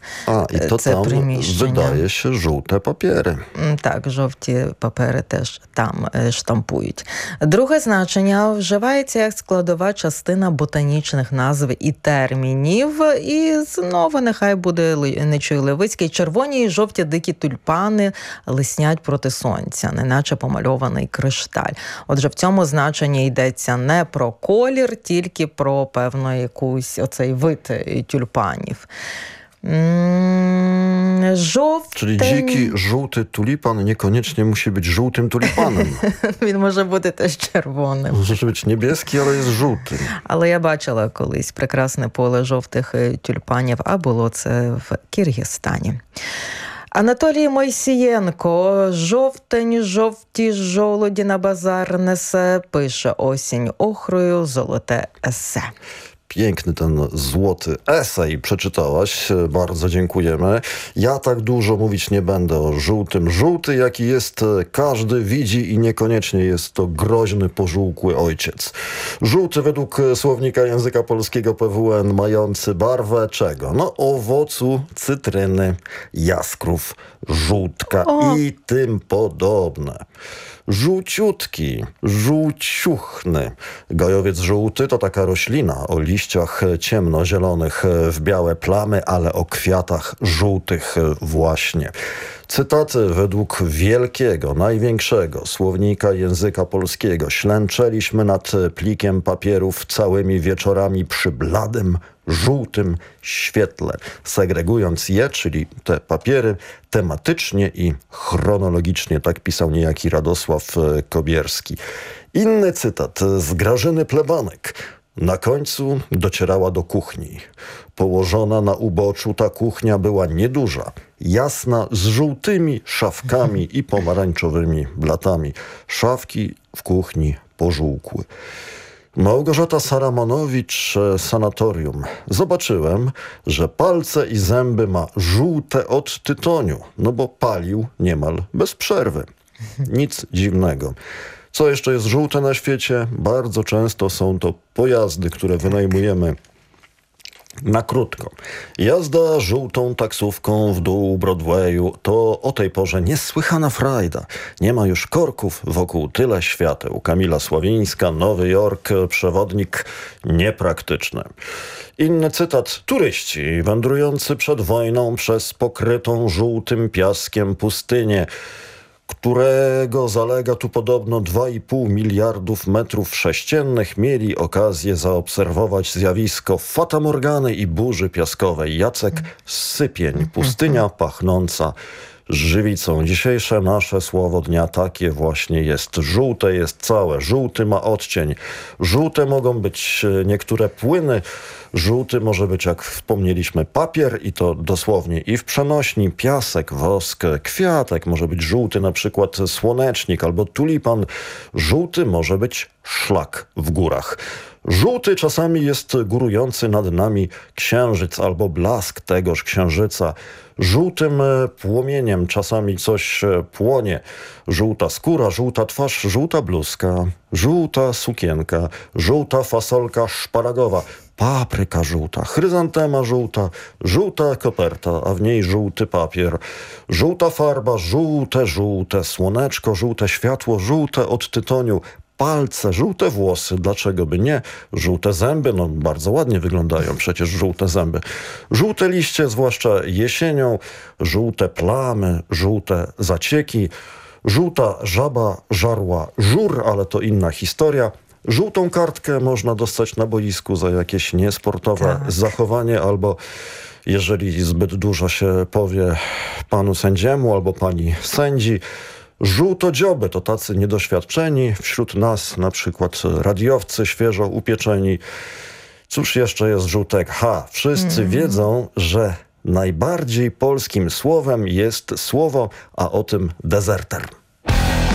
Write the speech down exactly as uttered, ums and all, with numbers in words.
А, і то це там, приміщення. видає się żółte papiery. Так, жовті папери теж там штампують. Друге значення вживається як складова частина ботанічних назв і термінів. І знову нехай буде Нечуй Левицький. Червоні і жовті дикі тюльпани лиснять проти сонця, неначе помальований кришталь. Отже, в цьому значенні йдеться не про колір, тільки про певно якусь оцей вид тюльпанів. Żółty. Czyli dziki, żółty tulipan niekoniecznie musi być żółtym tulipanem. Він може бути теж червоним. Może być niebieski, ale jest żółty. Але я бачила колись прекрасне поле жовтих тюльпанів, а було це в Киргизстані. Анатолій Мойсієнко. Жовтень, жовті жолуді на базар несе, пише осінь охрою, золоте есе. Piękny ten złoty esej przeczytałaś. Bardzo dziękujemy. Ja tak dużo mówić nie będę o żółtym. Żółty, jaki jest, każdy widzi i niekoniecznie jest to groźny, pożółkły ojciec. Żółty według słownika języka polskiego P W N mający barwę czego? No owocu, cytryny, jaskrów, żółtka o. i tym podobne. Żółciutki, żółciuchny. Gajowiec żółty to taka roślina o liściach ciemnozielonych w białe plamy, ale o kwiatach żółtych właśnie. Cytaty według wielkiego, największego słownika języka polskiego. Ślęczeliśmy nad plikiem papierów całymi wieczorami przy bladym, żółtym świetle, segregując je, czyli te papiery, tematycznie i chronologicznie. Tak pisał niejaki Radosław Kobierski. Inny cytat z Grażyny Plebanek. Na końcu docierała do kuchni. Położona na uboczu ta kuchnia była nieduża, jasna, z żółtymi szafkami i pomarańczowymi blatami. Szafki w kuchni pożółkły. Małgorzata Saramonowicz, Sanatorium. Zobaczyłem, że palce i zęby ma żółte od tytoniu, no bo palił niemal bez przerwy. Nic dziwnego. Co jeszcze jest żółte na świecie? Bardzo często są to pojazdy, które wynajmujemy na krótko. Jazda żółtą taksówką w dół Broadwayu to o tej porze niesłychana frajda. Nie ma już korków wokół tyle świateł. Kamila Sławińska, Nowy Jork, przewodnik niepraktyczny. Inny cytat. Turyści wędrujący przed wojną przez pokrytą żółtym piaskiem pustynię, którego zalega tu podobno dwa i pół miliardów metrów sześciennych, mieli okazję zaobserwować zjawisko fatamorgany i burzy piaskowej. Jacek Sypień, pustynia pachnąca żywicą. Dzisiejsze nasze słowo dnia takie właśnie jest. Żółte jest całe, żółty ma odcień. Żółte mogą być niektóre płyny. Żółty może być, jak wspomnieliśmy, papier i to dosłownie i w przenośni, piasek, wosk, kwiatek. Może być żółty na przykład słonecznik albo tulipan. Żółty może być szlak w górach. Żółty czasami jest górujący nad nami księżyc albo blask tegoż księżyca. Żółtym płomieniem czasami coś płonie. Żółta skóra, żółta twarz, żółta bluzka, żółta sukienka, żółta fasolka szparagowa, papryka żółta, chryzantema żółta, żółta koperta, a w niej żółty papier, żółta farba, żółte, żółte słoneczko, żółte światło, żółte od tytoniu, palce, żółte włosy, dlaczego by nie? Żółte zęby, no bardzo ładnie wyglądają przecież żółte zęby. Żółte liście, zwłaszcza jesienią, żółte plamy, żółte zacieki, żółta żaba żarła żur, ale to inna historia. Żółtą kartkę można dostać na boisku za jakieś niesportowe tak. zachowanie albo jeżeli zbyt dużo się powie panu sędziemu albo pani sędzi. Żółtodzioby to tacy niedoświadczeni, wśród nas na przykład radiowcy świeżo upieczeni. Cóż jeszcze jest żółtek? Ha, wszyscy mm. wiedzą, że najbardziej polskim słowem jest słowo, a o tym dezerter.